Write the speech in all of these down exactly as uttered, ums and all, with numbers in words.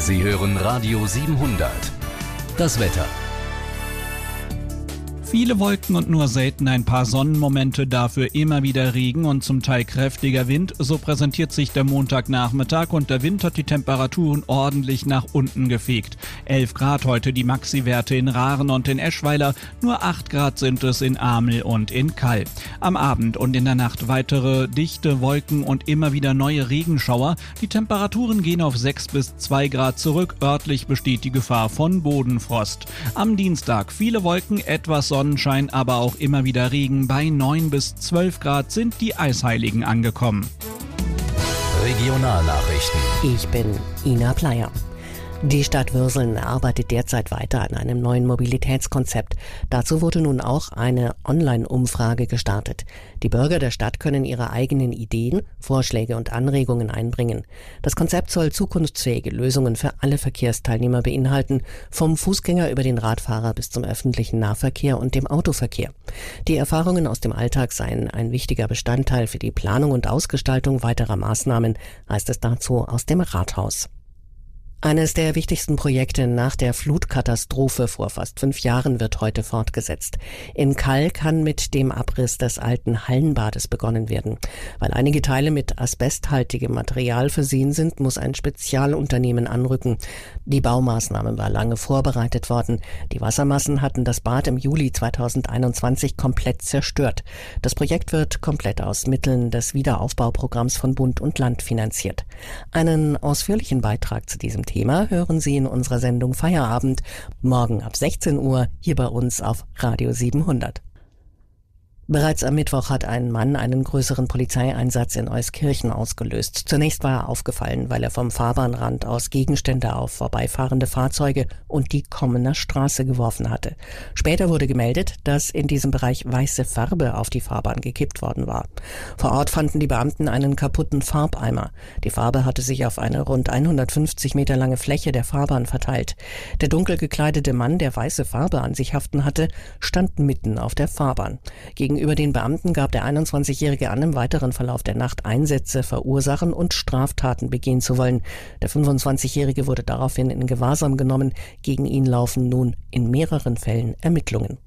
Sie hören Radio siebenhundert. Das Wetter. Viele Wolken und nur selten ein paar Sonnenmomente, dafür immer wieder Regen und zum Teil kräftiger Wind. So präsentiert sich der Montagnachmittag und der Wind hat die Temperaturen ordentlich nach unten gefegt. elf Grad heute die Maxi-Werte in Rahren und in Eschweiler, nur acht Grad sind es in Amel und in Kall. Am Abend und in der Nacht weitere dichte Wolken und immer wieder neue Regenschauer. Die Temperaturen gehen auf sechs bis zwei Grad zurück, örtlich besteht die Gefahr von Bodenfrost. Am Dienstag viele Wolken, etwas Sonnenschein, aber auch immer wieder Regen. Bei neun bis zwölf Grad sind die Eisheiligen angekommen. Regionalnachrichten. Ich bin Ina Pleier. Die Stadt Würseln arbeitet derzeit weiter an einem neuen Mobilitätskonzept. Dazu wurde nun auch eine Online-Umfrage gestartet. Die Bürger der Stadt können ihre eigenen Ideen, Vorschläge und Anregungen einbringen. Das Konzept soll zukunftsfähige Lösungen für alle Verkehrsteilnehmer beinhalten, vom Fußgänger über den Radfahrer bis zum öffentlichen Nahverkehr und dem Autoverkehr. Die Erfahrungen aus dem Alltag seien ein wichtiger Bestandteil für die Planung und Ausgestaltung weiterer Maßnahmen, heißt es dazu aus dem Rathaus. Eines der wichtigsten Projekte nach der Flutkatastrophe vor fast fünf Jahren wird heute fortgesetzt. In Kall kann mit dem Abriss des alten Hallenbades begonnen werden. Weil einige Teile mit asbesthaltigem Material versehen sind, muss ein Spezialunternehmen anrücken. Die Baumaßnahme war lange vorbereitet worden. Die Wassermassen hatten das Bad im Juli zweitausendeinundzwanzig komplett zerstört. Das Projekt wird komplett aus Mitteln des Wiederaufbauprogramms von Bund und Land finanziert. Einen ausführlichen Beitrag zu diesem Thema hören Sie in unserer Sendung Feierabend, morgen ab sechzehn Uhr hier bei uns auf Radio siebenhundert. Bereits am Mittwoch hat ein Mann einen größeren Polizeieinsatz in Euskirchen ausgelöst. Zunächst war er aufgefallen, weil er vom Fahrbahnrand aus Gegenstände auf vorbeifahrende Fahrzeuge und die Kommener Straße geworfen hatte. Später wurde gemeldet, dass in diesem Bereich weiße Farbe auf die Fahrbahn gekippt worden war. Vor Ort fanden die Beamten einen kaputten Farbeimer. Die Farbe hatte sich auf eine rund hundertfünfzig Meter lange Fläche der Fahrbahn verteilt. Der dunkel gekleidete Mann, der weiße Farbe an sich haften hatte, stand mitten auf der Fahrbahn. Gegen Gegenüber den Beamten gab der einundzwanzigjährige an, im weiteren Verlauf der Nacht Einsätze verursachen und Straftaten begehen zu wollen. Der fünfundzwanzigjährige wurde daraufhin in Gewahrsam genommen. Gegen ihn laufen nun in mehreren Fällen Ermittlungen.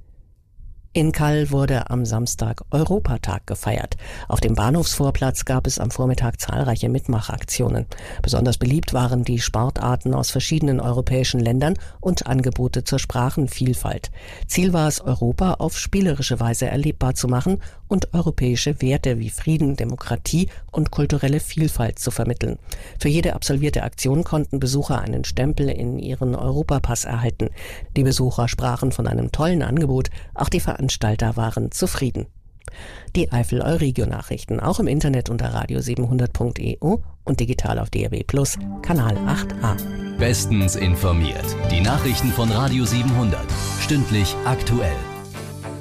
In Kall wurde am Samstag Europatag gefeiert. Auf dem Bahnhofsvorplatz gab es am Vormittag zahlreiche Mitmachaktionen. Besonders beliebt waren die Sportarten aus verschiedenen europäischen Ländern und Angebote zur Sprachenvielfalt. Ziel war es, Europa auf spielerische Weise erlebbar zu machen und europäische Werte wie Frieden, Demokratie und kulturelle Vielfalt zu vermitteln. Für jede absolvierte Aktion konnten Besucher einen Stempel in ihren Europapass erhalten. Die Besucher sprachen von einem tollen Angebot, auch die Veranstalter waren zufrieden. Die Eifel-Euregio-Nachrichten auch im Internet unter radio siebenhundert punkt e u und digital auf D A B plus, Kanal acht a. Bestens informiert. Die Nachrichten von Radio siebenhundert. Stündlich aktuell.